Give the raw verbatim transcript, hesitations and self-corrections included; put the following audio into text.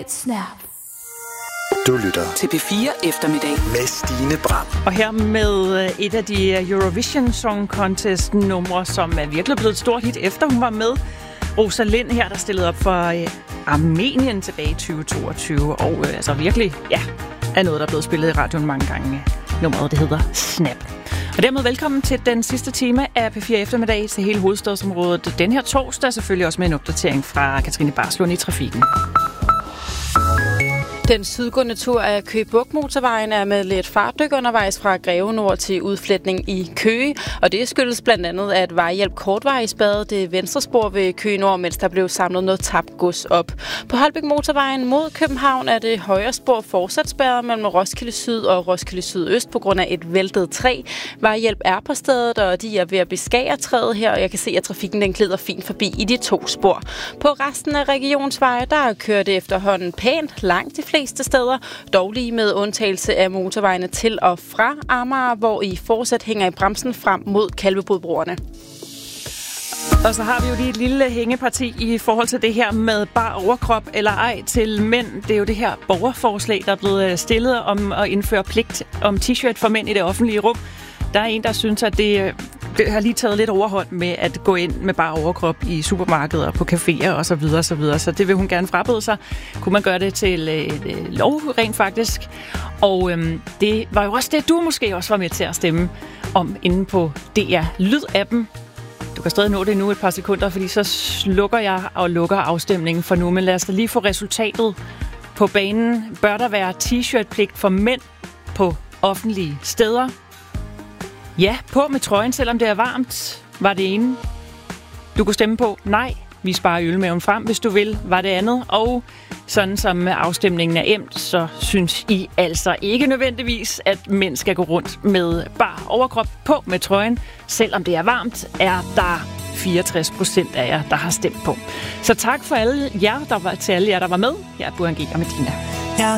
et snap. Du lytter til P fire Eftermiddag med Stine Bram. Og her med et af de Eurovision Song Contest numre, som er virkelig blevet et stort hit, efter hun var med. Rosa Lind her, der stillede op for øh, Armenien tilbage i tyve toogtyve. Og øh, altså virkelig, ja, er noget, der er blevet spillet i radioen mange gange. Nummeret, det hedder Snap. Og dermed velkommen til den sidste time af P fire Eftermiddag til hele hovedstadsområdet. Den her torsdag selvfølgelig også med en opdatering fra Katrine Barslund i trafikken. Den sydgående tur af Køge Bugt Motorvejen er med lidt fartdyk undervejs fra Greve Nord til udfletning i Køge, og det skyldes blandt andet, at vejhjælp kortvejsbade det venstre spor ved Køge Nord, mens der blev samlet noget tabt gods op. På Holbæk Motorvejen mod København er det højre spor fortsat spærret mellem Roskilde Syd og Roskilde Sydøst på grund af et væltet træ. Vejhjælp er på stedet, og de er ved at beskære træet her, og jeg kan se, at trafikken den glider fint forbi i de to spor. På resten af regionsveje, der kører det efterhånden pænt langt de fleste steder, dog lige med undtagelse af motorvejene til og fra Amager, hvor I fortsat hænger i bremsen frem mod Kalvebodbroerne. Og så har vi jo lige et lille hængeparti i forhold til det her med bar overkrop eller ej til mænd. Det er jo det her borgerforslag, der er blevet stillet om at indføre pligt om t-shirt for mænd i det offentlige rum. Der er en, der synes, at det, det har lige taget lidt overhånd med at gå ind med bare overkrop i supermarkeder, på caféer og så videre, så videre. Så det vil hun gerne frabede sig. Kunne man gøre det til øh, lov rent faktisk? Og øhm, det var jo også det, du måske også var med til at stemme om inde på D R Lyd-appen. Du kan stadig nå det nu et par sekunder, fordi så slukker jeg og lukker afstemningen for nu. Men lad os da lige få resultatet på banen. Bør der være t-shirt-pligt for mænd på offentlige steder? Ja, på med trøjen, selvom det er varmt, var det ene. Du kunne stemme på nej, vi sparer ølmaven frem, hvis du vil, var det andet. Og sådan som afstemningen er emt, så synes I altså ikke nødvendigvis, at mænd skal gå rundt med bar overkrop på med trøjen. Selvom det er varmt, er der fireogtres procent af jer, der har stemt på. Så tak for alle jer, der var, til alle jer, der var med. Jeg er Buren G. og Medina.